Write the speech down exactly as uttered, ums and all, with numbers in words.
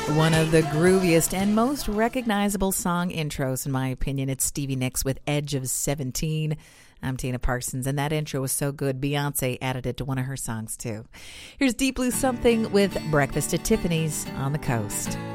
One of the grooviest and most recognizable song intros, in my opinion. It's Stevie Nicks with Edge of seventeen. I'm Tina Parsons, and that intro was so good, Beyonce added it to one of her songs, too. Here's Deep Blue Something with Breakfast at Tiffany's on the Coast.